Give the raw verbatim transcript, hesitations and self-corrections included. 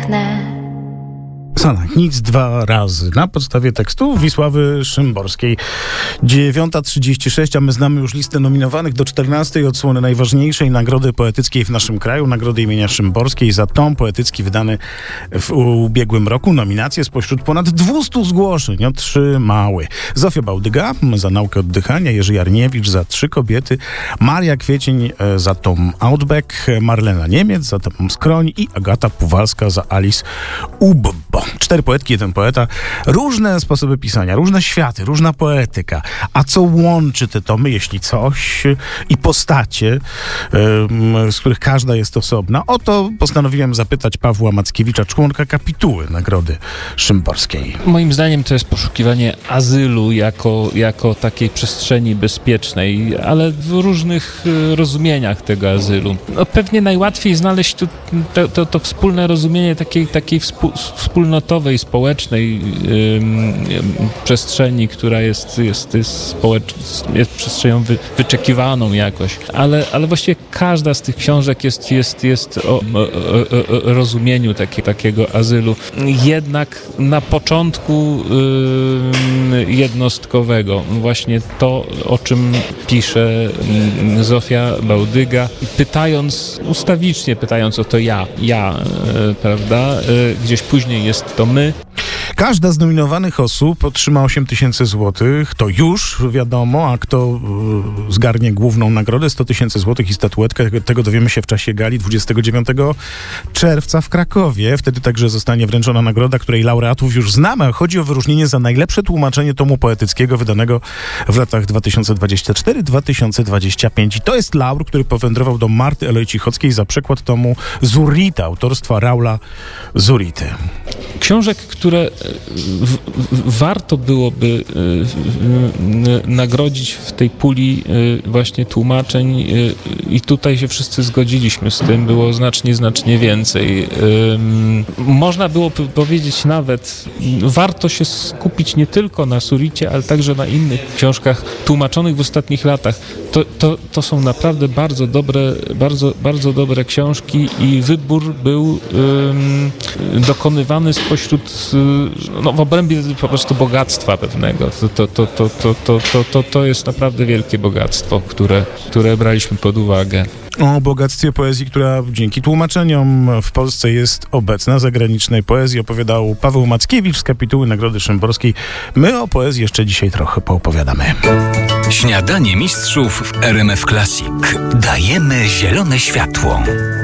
piękne. Sanach nic dwa razy. Na podstawie tekstu Wisławy Szymborskiej. dziewiąta trzydzieści sześć, a my znamy już listę nominowanych do czternastej odsłony najważniejszej nagrody poetyckiej w naszym kraju, nagrody imienia Szymborskiej za tom poetycki wydany w ubiegłym roku. Nominacje spośród ponad dwieście zgłoszeń otrzymały Zofia Bałdyga za naukę oddychania, Jerzy Jarniewicz za Trzy kobiety, Maria Kwiecień za tom Outback, Marlena Niemiec za tom Skroń i Agata Puwalska za Alice Ubbo. Cztery poetki, jeden poeta. Różne sposoby pisania, różne światy, różna poetyka. A co łączy te tomy, jeśli coś? I postacie, z których każda jest osobna. O to postanowiłem zapytać Pawła Mackiewicza, członka kapituły Nagrody Szymborskiej. Moim zdaniem to jest poszukiwanie azylu jako, jako takiej przestrzeni bezpiecznej, ale w różnych rozumieniach tego azylu. No, pewnie najłatwiej znaleźć tu to, to, to wspólne rozumienie takiej, takiej współ, wspólnotowej, społecznej ym, przestrzeni, która jest, jest, jest, społecz, jest przestrzenią wy, wyczekiwaną jakoś. Ale, ale właściwie każda z tych książek jest, jest, jest o, o, o, o rozumieniu takie, takiego azylu. Jednak na początku ym, jednostkowego. Właśnie to, o czym pisze ym, Zofia Bałdyga, pytając, ustawicznie pytając o to ja, ja, y, prawda? Y, gdzieś później jest to my. Każda z nominowanych osób otrzyma osiem tysięcy złotych. To już wiadomo, a kto y, zgarnie główną nagrodę, sto tysięcy złotych i statuetkę, tego dowiemy się w czasie gali dwudziestego dziewiątego czerwca w Krakowie. Wtedy także zostanie wręczona nagroda, której laureatów już znamy. Chodzi o wyróżnienie za najlepsze tłumaczenie tomu poetyckiego wydanego w latach dwa tysiące dwudziestym czwartym do dwa tysiące dwudziestego piątego. I to jest laur, który powędrował do Marty Elojcichockiej za przekład tomu Zurita, autorstwa Raula Zurity. Książek, które w, w, warto byłoby y, y, nagrodzić w tej puli y, właśnie tłumaczeń y, i tutaj się wszyscy zgodziliśmy z tym, było znacznie, znacznie więcej. Y, można było powiedzieć nawet, warto się skupić nie tylko na Zuricie, ale także na innych książkach tłumaczonych w ostatnich latach. To, to, to są naprawdę bardzo dobre, bardzo, bardzo dobre książki i wybór był y, dokonywany spośród no, w obrębie po prostu bogactwa pewnego. To, to, to, to, to, to, to, to, to jest naprawdę wielkie bogactwo, które, które braliśmy pod uwagę. O bogactwie poezji, która dzięki tłumaczeniom w Polsce jest obecna, zagranicznej poezji, opowiadał Paweł Mackiewicz z kapituły Nagrody Szymborskiej. My o poezji jeszcze dzisiaj trochę poopowiadamy. Śniadanie mistrzów w R M F Classic. Dajemy zielone światło.